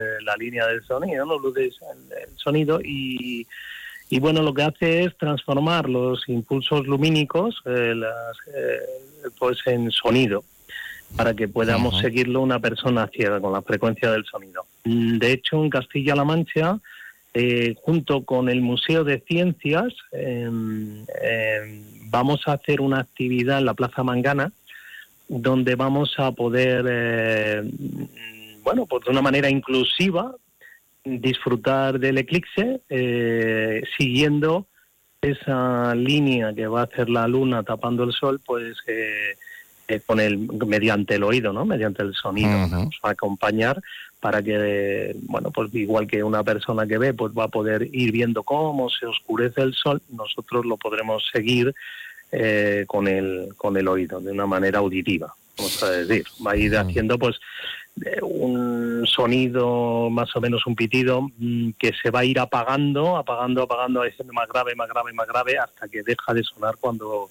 la línea del sonido, ¿no? Luz del sonido y bueno, lo que hace es transformar los impulsos lumínicos pues en sonido, para que podamos seguirlo una persona ciega con la frecuencia del sonido. De hecho, en Castilla-La Mancha, junto con el Museo de Ciencias, vamos a hacer una actividad en la Plaza Mangana, donde vamos a poder, pues de una manera inclusiva, disfrutar del eclipse, siguiendo esa línea que va a hacer la luna tapando el sol, pues mediante el oído, ¿no? Mediante el sonido. Vamos a acompañar para que, pues igual que una persona que ve, pues va a poder ir viendo cómo se oscurece el sol, nosotros lo podremos seguir con el oído, de una manera auditiva, vamos a decir. Va a ir haciendo, pues, un sonido, más o menos un pitido, que se va a ir apagando, haciendo más grave, hasta que deja de sonar cuando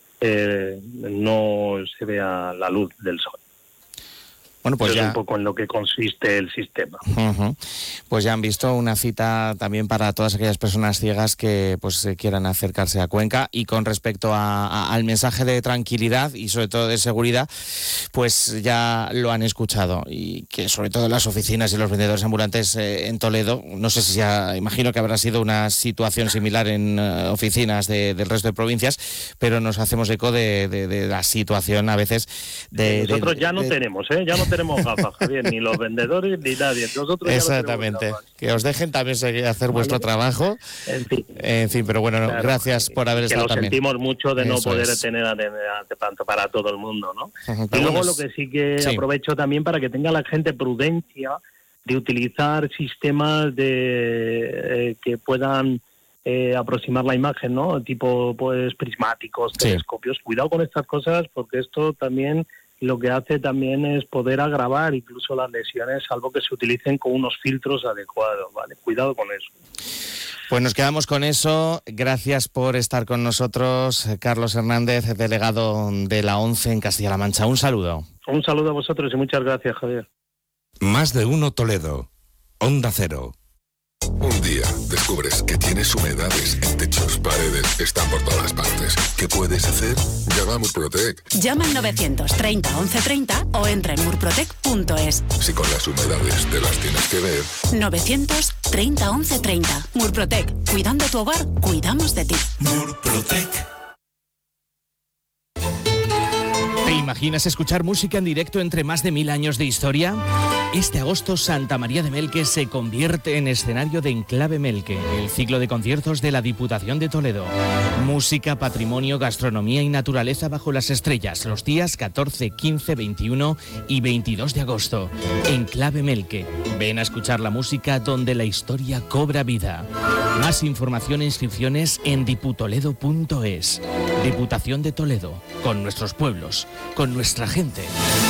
no se vea la luz del sol. Bueno, pues eso ya... es un poco en lo que consiste el sistema. Pues ya han visto una cita también para todas aquellas personas ciegas que pues quieran acercarse a Cuenca. Y con respecto al mensaje de tranquilidad y sobre todo de seguridad, pues ya lo han escuchado, y que sobre todo las oficinas y los vendedores ambulantes en Toledo, no sé si ya, imagino que habrá sido una situación similar en oficinas del resto de provincias, pero nos hacemos eco de la situación a veces nosotros ya no tenemos gafas, Javier, ni los vendedores ni nadie. Nosotros exactamente, ya no tenemos gafas. Que os dejen también seguir hacer vuestro trabajo. En fin, pero bueno, claro, gracias por haber estado también. Que lo sentimos mucho de no poder tener tanto para todo el mundo, ¿no? Y luego lo que sí que aprovecho también para que tenga la gente prudencia de utilizar sistemas que puedan aproximar la imagen, ¿no? Tipo, pues, prismáticos, telescopios. Cuidado con estas cosas, porque esto también lo que hace también es poder agravar incluso las lesiones, salvo que se utilicen con unos filtros adecuados, ¿vale? Cuidado con eso. Pues nos quedamos con eso. Gracias por estar con nosotros, Carlos Hernández, delegado de la ONCE en Castilla-La Mancha. Un saludo. Un saludo a vosotros y muchas gracias, Javier. Más de uno Toledo. Onda Cero. Un día descubres que tienes humedades en techos, paredes, están por todas partes. ¿Qué puedes hacer? Llama a Murprotec. Llama al 930 1130 o entra en murprotec.es. Si con las humedades te las tienes que ver. 930 1130. Murprotec. Cuidando tu hogar, cuidamos de ti. Murprotec. ¿Te imaginas escuchar música en directo entre más de 1000 años de historia? Este agosto Santa María de Melque se convierte en escenario de Enclave Melque, el ciclo de conciertos de la Diputación de Toledo. Música, patrimonio, gastronomía y naturaleza bajo las estrellas, los días 14, 15, 21 y 22 de agosto. Enclave Melque. Ven a escuchar la música donde la historia cobra vida. Más información e inscripciones en diputoledo.es. Diputación de Toledo, con nuestros pueblos, con nuestra gente.